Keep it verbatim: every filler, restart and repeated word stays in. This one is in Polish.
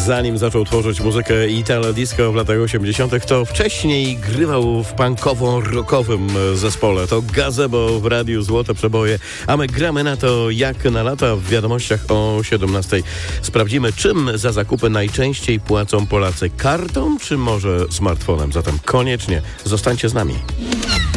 zanim zaczął tworzyć muzykę Italo Disco w latach osiemdziesiątych, to wcześniej grywał w punkowo-rockowym zespole. To Gazebo w Radiu Złote Przeboje, a my gramy na to jak na lata. W wiadomościach o siedemnastej sprawdzimy, czym za zakupy najczęściej płacą Polacy. Kartą czy może smartfonem? Zatem koniecznie zostańcie z nami.